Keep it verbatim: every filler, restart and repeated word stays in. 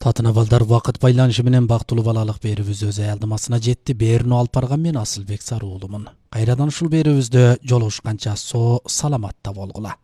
Татына балдар вакыт байланышы менен бактылуу балалык берүүбүз өз аялдамасына жетти. Берүүнү алып барган мен Асылбек Сарыуулумун. Кайрадан ушул берүүбүздө жолугушканча соо саламатта болгула.